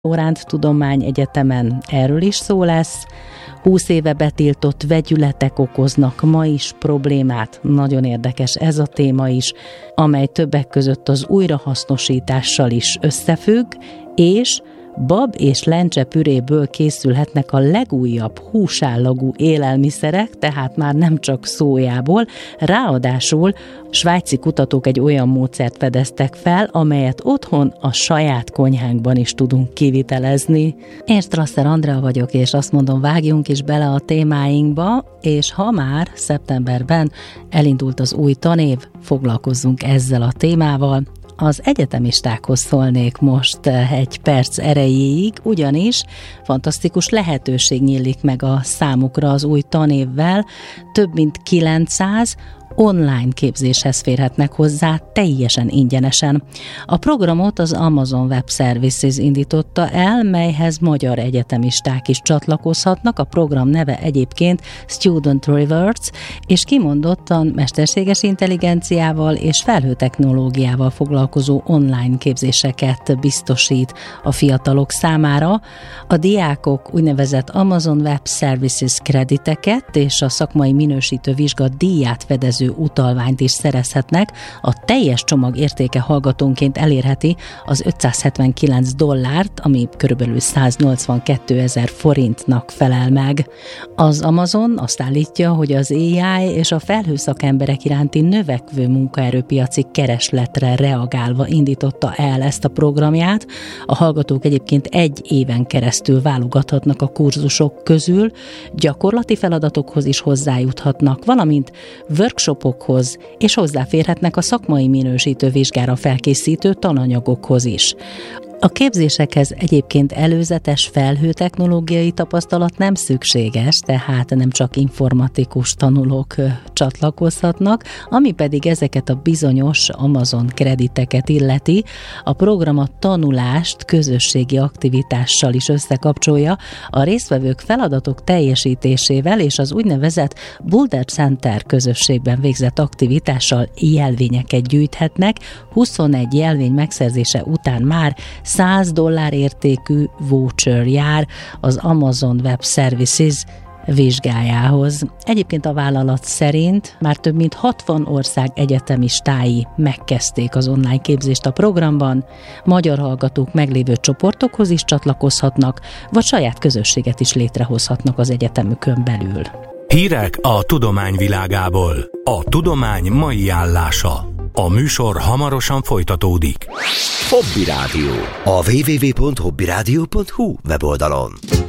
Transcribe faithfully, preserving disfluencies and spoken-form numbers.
Lóránt Tudományegyetemen erről is szó lesz. húsz éve betiltott vegyületek okoznak ma is problémát. Nagyon érdekes ez a téma is, amely többek között az újrahasznosítással is összefügg, és bab és lencse püréből készülhetnek a legújabb húsállagú élelmiszerek, tehát már nem csak szójából. Ráadásul svájci kutatók egy olyan módszert fedeztek fel, amelyet otthon a saját konyhánkban is tudunk kivitelezni. Én Strasser Andrea vagyok, és azt mondom, vágjunk is bele a témáinkba, és ha már szeptemberben elindult az új tanév, foglalkozzunk ezzel a témával. Az egyetemistákhoz szólnék most egy perc erejéig, ugyanis fantasztikus lehetőség nyílik meg a számukra az új tanévvel. Több mint kilencszáz online képzéshez férhetnek hozzá teljesen ingyenesen. A programot az Amazon Web Services indította el, melyhez magyar egyetemisták is csatlakozhatnak. A program neve egyébként Student Rewards, és kimondottan mesterséges intelligenciával és felhőtechnológiával foglalkozó online képzéseket biztosít a fiatalok számára. A diákok úgynevezett Amazon Web Services krediteket és a szakmai minősítő vizsga díját fedező utalványt is szerezhetnek. A teljes csomag értéke hallgatónként elérheti az ötszázhetvenkilenc dollárt, ami körülbelül száznyolcvankétezer forintnak felel meg. Az Amazon azt állítja, hogy az á i és a felhőszakemberek iránti növekvő munkaerőpiaci keresletre reagálva indította el ezt a programját. A hallgatók egyébként egy éven keresztül válogathatnak a kurzusok közül, gyakorlati feladatokhoz is hozzájuthatnak, valamint workshop és hozzáférhetnek a szakmai minősítő vizsgára felkészítő tananyagokhoz is. A képzésekhez egyébként előzetes felhőtechnológiai tapasztalat nem szükséges, tehát nem csak informatikus tanulók csatlakozhatnak, ami pedig ezeket a bizonyos Amazon krediteket illeti. A program a tanulást közösségi aktivitással is összekapcsolja, a résztvevők feladatok teljesítésével és az úgynevezett Boulder Center közösségben végzett aktivitással jelvényeket gyűjthetnek. huszonegy jelvény megszerzése után már száz dollár értékű voucher jár az Amazon Web Services vizsgájához. Egyébként a vállalat szerint már több mint hatvan ország egyetemistái megkezdték az online képzést a programban. Magyar hallgatók meglévő csoportokhoz is csatlakozhatnak, vagy saját közösséget is létrehozhatnak az egyetemükön belül. Hírek a tudomány világából. A tudomány mai állása. A műsor hamarosan folytatódik. Hobby Rádió. A double-u double-u double-u pont hobby rádió pont hu weboldalon.